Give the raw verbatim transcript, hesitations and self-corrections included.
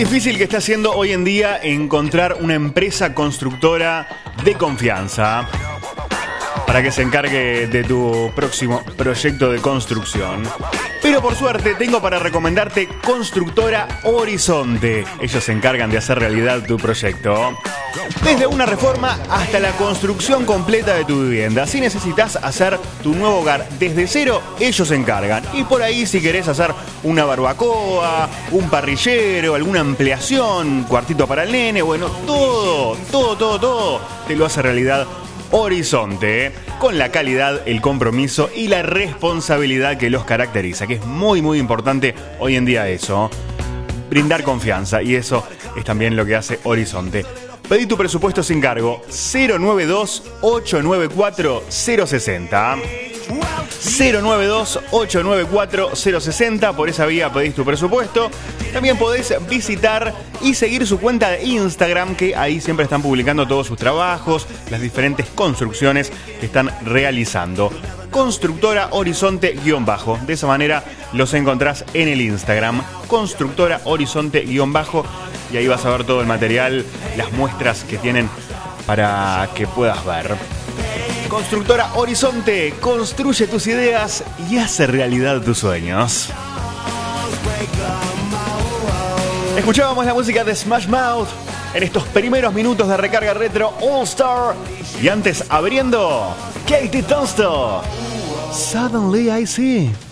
difícil que está siendo hoy en día encontrar una empresa constructora de confianza para que se encargue de tu próximo proyecto de construcción. Pero por suerte tengo para recomendarte Constructora Horizonte. Ellos se encargan de hacer realidad tu proyecto. Desde una reforma hasta la construcción completa de tu vivienda. Si necesitas hacer tu nuevo hogar desde cero, ellos se encargan. Y por ahí si querés hacer una barbacoa, un parrillero, alguna ampliación, un cuartito para el nene, bueno, todo, todo, todo, todo te lo hace realidad Horizonte, ¿eh? Con la calidad, el compromiso y la responsabilidad que los caracteriza, que es muy muy importante hoy en día eso, brindar confianza, y eso es también lo que hace Horizonte. Pedí tu presupuesto sin cargo, cero nueve dos, ocho nueve cuatro, cero seis cero. cero nueve dos, ocho nueve cuatro, cero seis cero, por esa vía pedís tu presupuesto. También podés visitar y seguir su cuenta de Instagram, que ahí siempre están publicando todos sus trabajos, las diferentes construcciones que están realizando. Constructora Horizonte guión bajo. De esa manera los encontrás en el Instagram. Constructora Horizonte guión bajo. Y ahí vas a ver todo el material, las muestras que tienen para que puedas ver. Constructora Horizonte, construye tus ideas y hace realidad tus sueños. Escuchábamos la música de Smash Mouth en estos primeros minutos de Recarga Retro All Star. Y antes abriendo, Katie Tunstall, Suddenly I See.